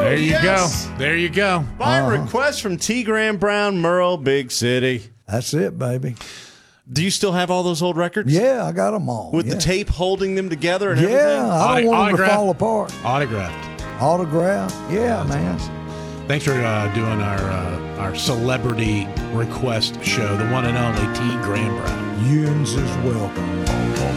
There you yes. go. There you go. By request from T. Graham Brown, Merle, Big City. That's it, baby. Do you still have all those old records? Yeah, I got them all. With the tape holding them together and everything? Yeah, I don't want them to fall apart. Autographed. Autograph. Yeah, man. Thanks for doing our celebrity request show, the one and only T. Graham Brown. Yins is welcome.